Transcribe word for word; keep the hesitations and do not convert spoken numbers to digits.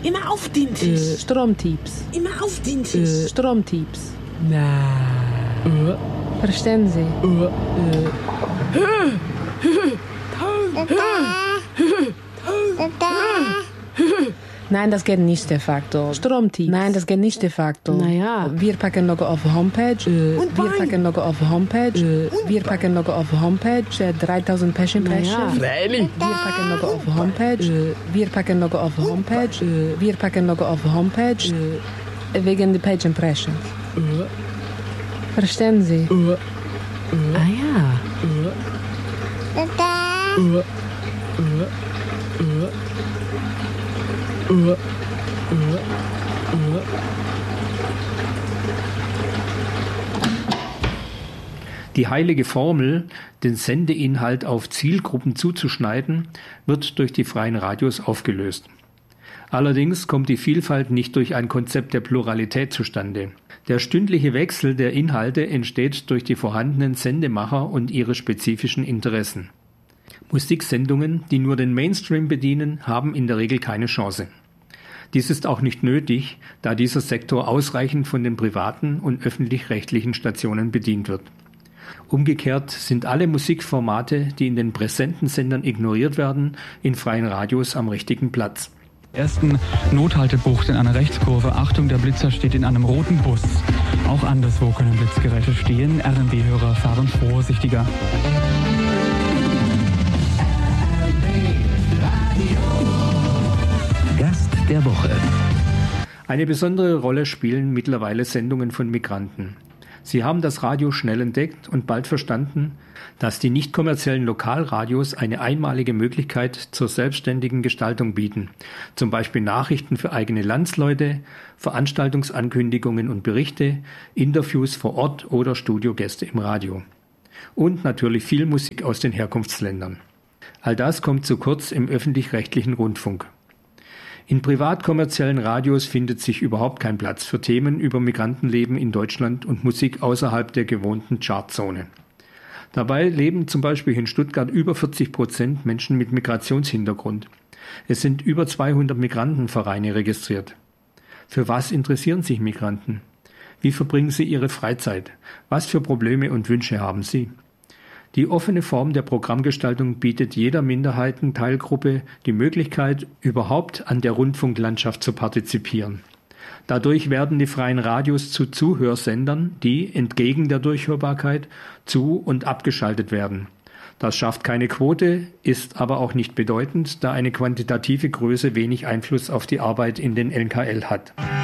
Immer auf den Tisch. Äh, Stromtipps. Immer auf den Tisch. Äh, Stromtipps. Nein. Äh. Verstehen Sie? Äh. Nein, das geht nicht de facto. Stromtipps. Nein, das geht nicht de facto. Naja. Wir packen Logo auf Homepage. Äh, Und wir Wein. packen Logo auf Homepage. Äh, wir packen Logo auf Homepage. Äh, dreitausend Passion Naja. Passion. Freilich. Wir packen Logo auf Homepage. Äh, wir packen Logo auf Homepage. Äh, wir packen Logo auf Homepage. Äh, wegen der Page Impressions. Äh. Verstehen Sie? Äh. Äh. Ah ja. Äh. Äh. Äh. Äh. Äh. Die heilige Formel, den Sendeinhalt auf Zielgruppen zuzuschneiden, wird durch die freien Radios aufgelöst. Allerdings kommt die Vielfalt nicht durch ein Konzept der Pluralität zustande. Der stündliche Wechsel der Inhalte entsteht durch die vorhandenen Sendemacher und ihre spezifischen Interessen. Musiksendungen, die nur den Mainstream bedienen, haben in der Regel keine Chance. Dies ist auch nicht nötig, da dieser Sektor ausreichend von den privaten und öffentlich-rechtlichen Stationen bedient wird. Umgekehrt sind alle Musikformate, die in den präsenten Sendern ignoriert werden, in freien Radios am richtigen Platz. Ersten Nothaltebucht in einer Rechtskurve. Achtung, der Blitzer steht in einem roten Bus. Auch anderswo können Blitzgeräte stehen. R M B-Hörer fahren vorsichtiger. Gast der Woche. Eine besondere Rolle spielen mittlerweile Sendungen von Migranten. Sie haben das Radio schnell entdeckt und bald verstanden, dass die nicht kommerziellen Lokalradios eine einmalige Möglichkeit zur selbstständigen Gestaltung bieten. Zum Beispiel Nachrichten für eigene Landsleute, Veranstaltungsankündigungen und Berichte, Interviews vor Ort oder Studiogäste im Radio. Und natürlich viel Musik aus den Herkunftsländern. All das kommt zu kurz im öffentlich-rechtlichen Rundfunk. In privat-kommerziellen Radios findet sich überhaupt kein Platz für Themen über Migrantenleben in Deutschland und Musik außerhalb der gewohnten Chartzone. Dabei leben zum Beispiel in Stuttgart über vierzig Prozent Menschen mit Migrationshintergrund. Es sind über zweihundert Migrantenvereine registriert. Für was interessieren sich Migranten? Wie verbringen sie ihre Freizeit? Was für Probleme und Wünsche haben sie? Die offene Form der Programmgestaltung bietet jeder Minderheitenteilgruppe die Möglichkeit, überhaupt an der Rundfunklandschaft zu partizipieren. Dadurch werden die freien Radios zu Zuhörsendern, die, entgegen der Durchhörbarkeit, zu- und abgeschaltet werden. Das schafft keine Quote, ist aber auch nicht bedeutend, da eine quantitative Größe wenig Einfluss auf die Arbeit in den N K L hat.